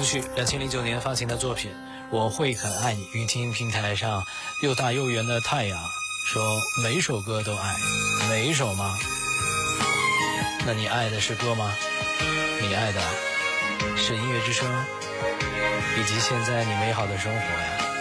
情绪，2009年发行的作品《我会很爱你》，云听平台上又大又圆的太阳说每首歌都爱，每一首吗？那你爱的是歌吗？你爱的是音乐之声，以及现在你美好的生活呀。